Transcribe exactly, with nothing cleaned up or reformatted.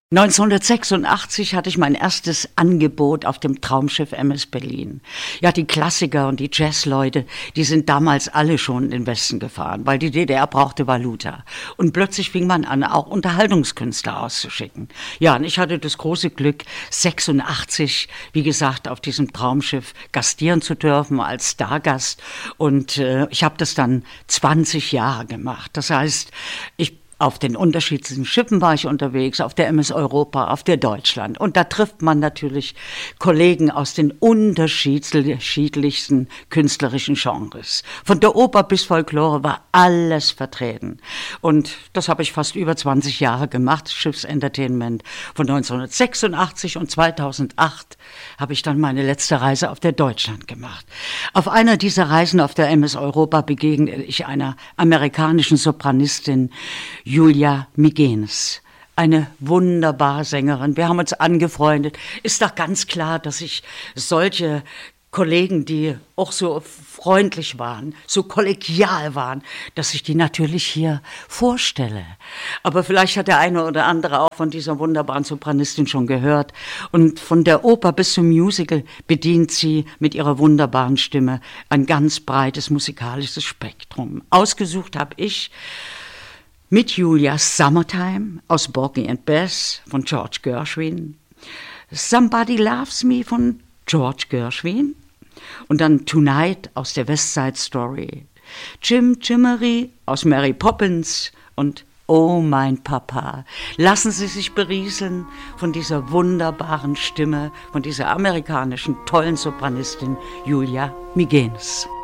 neunzehnhundertsechsundachtzig hatte ich mein erstes Angebot auf dem Traumschiff M S Berlin. Ja, die Klassiker und die Jazzleute, die sind damals alle schon in den Westen gefahren, weil die D D R brauchte Valuta. Und plötzlich fing man an, auch Unterhaltungskünstler auszuschicken. Ja, und ich hatte das große Glück, sechsundachtzig, wie gesagt, auf diesem Traumschiff gastieren zu dürfen als Stargast. Und äh, ich habe das dann zwanzig Jahre gemacht. Das heißt, ich auf den unterschiedlichen Schiffen war ich unterwegs, auf der M S Europa, auf der Deutschland. Und da trifft man natürlich Kollegen aus den unterschiedlichsten künstlerischen Genres. Von der Oper bis Folklore war alles vertreten. Und das habe ich fast über zwanzig Jahre gemacht, Schiffsentertainment. Von neunzehnhundertsechsundachtzig und zweitausendacht habe ich dann meine letzte Reise auf der Deutschland gemacht. Auf einer dieser Reisen auf der M S Europa begegne ich einer amerikanischen Sopranistin, Julia Migenes, eine wunderbare Sängerin. Wir haben uns angefreundet. Ist doch ganz klar, dass ich solche Kollegen, die auch so freundlich waren, so kollegial waren, dass ich die natürlich hier vorstelle. Aber vielleicht hat der eine oder andere auch von dieser wunderbaren Sopranistin schon gehört. Und von der Oper bis zum Musical bedient sie mit ihrer wunderbaren Stimme ein ganz breites musikalisches Spektrum. Ausgesucht habe ich mit Julia Summertime aus Porgy and Bess von George Gershwin, Somebody Loves Me von George Gershwin und dann Tonight aus der West Side Story, Jim Jimmery aus Mary Poppins und Oh mein Papa. Lassen Sie sich berieseln von dieser wunderbaren Stimme, von dieser amerikanischen tollen Sopranistin Julia Migenes.